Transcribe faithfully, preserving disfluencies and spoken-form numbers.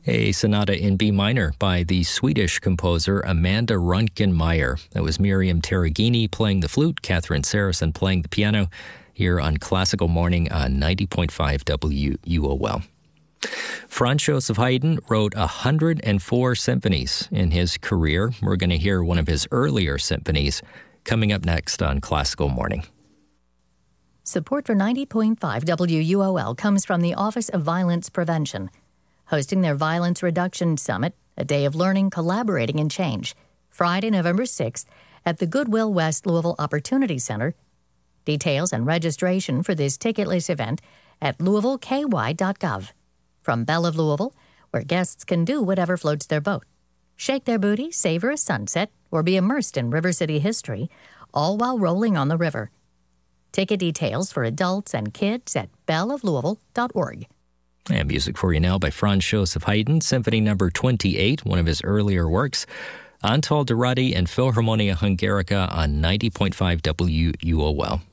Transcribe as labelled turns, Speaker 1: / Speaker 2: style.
Speaker 1: A sonata in B minor by the Swedish composer Amanda Röntgen-Meyer. That was Miriam Terragini playing the flute, Catherine Saracen playing the piano, here on Classical Morning on ninety point five W U O L. Franz Joseph Haydn wrote one hundred four symphonies in his career. We're going to hear one of his earlier symphonies coming up next on Classical Morning.
Speaker 2: Support for ninety point five W U O L comes from the Office of Violence Prevention, hosting their Violence Reduction Summit, a day of learning, collaborating, and change, Friday, November sixth, at the Goodwill West Louisville Opportunity Center. Details and registration for this ticketless event at louisville k y dot gov. From Belle of Louisville, where guests can do whatever floats their boat. Shake their booty, savor a sunset, or be immersed in River City history, all while rolling on the river. Ticket details for adults and kids at belle of louisville dot org.
Speaker 1: And music for you now by Franz Joseph Haydn, Symphony Number twenty-eight, one of his earlier works. Antal Dorati and Philharmonia Hungarica on ninety point five W U O L.